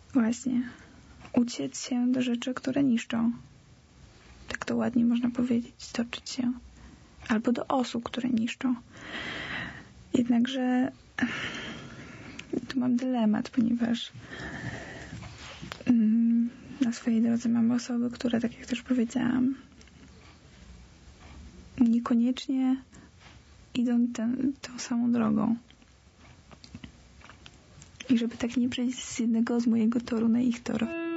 Właśnie uciec się do rzeczy, które niszczą. Tak to ładnie można powiedzieć, stoczyć się. Albo do osób, które niszczą. Jednakże tu mam dylemat, ponieważ na swojej drodze mam osoby, które, tak jak też powiedziałam, niekoniecznie idą tą samą drogą. I żeby tak nie przejść z jednego z mojego toru na ich tor.